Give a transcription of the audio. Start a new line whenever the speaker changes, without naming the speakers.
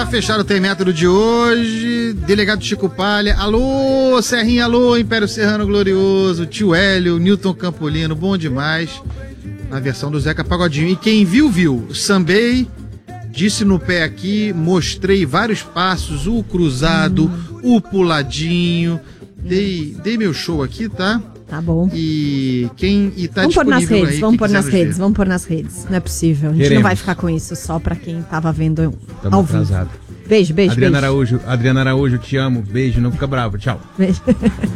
pra fechar o Tem Método de hoje, delegado Chico Palha, alô, Serrinha, alô, Império Serrano Glorioso, tio Hélio, Newton Campolino, bom demais, na versão do Zeca Pagodinho. E quem viu, viu, sambei, disse no pé aqui, mostrei vários passos, o cruzado, o puladinho, dei meu show aqui, tá?
Tá bom.
E tá
vamos pôr nas redes,
aí,
vamos pôr nas redes. Não é possível. A gente não vai ficar com isso só pra quem tava vendo ao vivo. Atrasado. Beijo.
Adriana Araújo, te amo. Beijo, não fica bravo. Tchau.
Beijo.